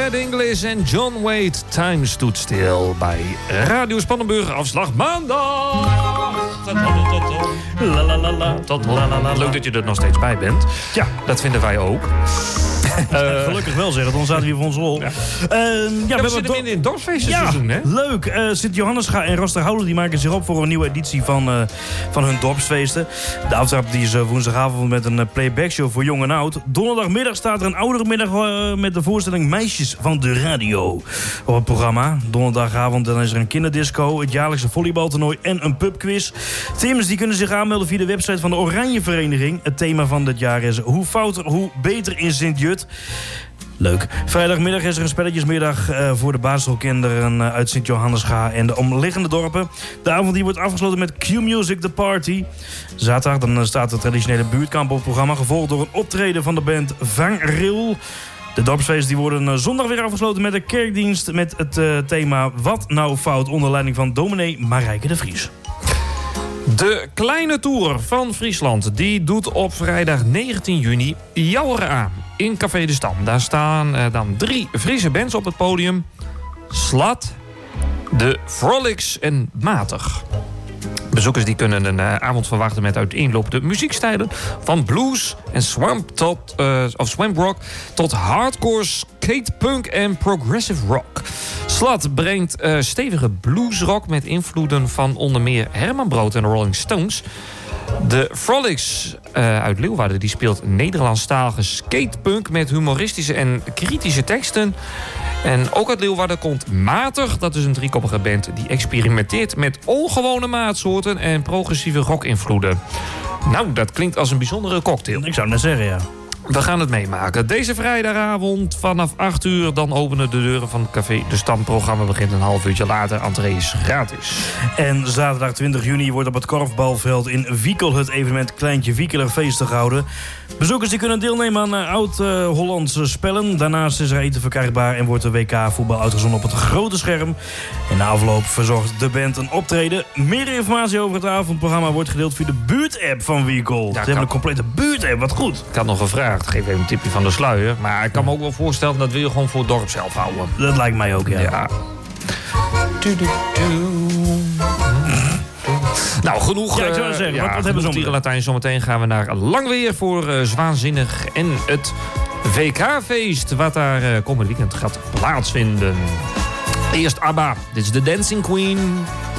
Ed Inglis en John Wade. Time stood still bij Radio Spannenburg. Afslag maandag. Leuk dat je er nog steeds bij bent. Ja, dat vinden wij ook. Gelukkig wel zeggen, dan zaten we hier voor ons rol. Ja. We zitten in het dorpsfeestenseizoen, hè? Leuk. Sint-Johannesga en Rasterhouden die maken zich op voor een nieuwe editie van hun dorpsfeesten. De aftrap die is woensdagavond met een playbackshow voor jong en oud. Donderdagmiddag staat er een ouderenmiddag met de voorstelling Meisjes van de Radio op het programma. Donderdagavond dan is er een kinderdisco, het jaarlijkse volleybaltoernooi en een pubquiz. Teams die kunnen zich aanmelden via de website van de Oranje Vereniging. Het thema van dit jaar is hoe fouter, hoe beter in Sint-Jut. Leuk. Vrijdagmiddag is er een spelletjesmiddag voor de basisschoolkinderen uit Sint-Johannesga en de omliggende dorpen. De avond die wordt afgesloten met Q-Music The Party. Zaterdag dan staat het traditionele buurtkamp op het programma, gevolgd door een optreden van de band Vangril. De dorpsfeesten die worden zondag weer afgesloten met een kerkdienst met het thema Wat nou fout onder leiding van dominee Marijke de Vries. De Kleine Tour van Friesland die doet op vrijdag 19 juni Jouweren aan in Café de Stam. Daar staan dan 3 Friese bands op het podium. Slat, de Frolics en Matig. Bezoekers die kunnen een avond verwachten met uiteenlopende muziekstijlen. Van blues en swamp rock tot hardcore, skatepunk en progressive rock. Slat brengt stevige bluesrock met invloeden van onder meer Herman Brood en de Rolling Stones. De Frolics uit Leeuwarden die speelt Nederlandstalige skatepunk met humoristische en kritische teksten. En ook uit Leeuwarden komt Matig, dat is een 3-koppige band die experimenteert met ongewone maatsoorten en progressieve rock-invloeden. Nou, dat klinkt als een bijzondere cocktail. Ik zou net zeggen, ja. We gaan het meemaken. Deze vrijdagavond vanaf 8 uur... dan openen de deuren van het Café de Stam. Programma begint een half uurtje later. Entree is gratis. En zaterdag 20 juni wordt op het korfbalveld in Wiekel... het evenement Kleintje Wiekeler feesten gehouden. Bezoekers die kunnen deelnemen aan oud-Hollandse spellen. Daarnaast is er eten verkrijgbaar... en wordt de WK-voetbal uitgezonden op het grote scherm. En na afloop verzorgt de band een optreden. Meer informatie over het avondprogramma wordt gedeeld... via de buurt-app van Wiekel. Ze hebben een complete buurt-app, wat goed. Ik had nog gevraagd. Geef even een tipje van de sluier. Maar ik kan me ook wel voorstellen dat wil je gewoon voor het dorp zelf houden. Dat lijkt mij ook, ja. Nou, genoeg. Ja, ik zou zeggen, wat hebben we zo Tierenlatijn. Zometeen gaan we naar Langweer voor Zwaanzinnig en het WK-feest. Wat daar komend weekend gaat plaatsvinden. Eerst ABBA. Dit is de Dancing Queen.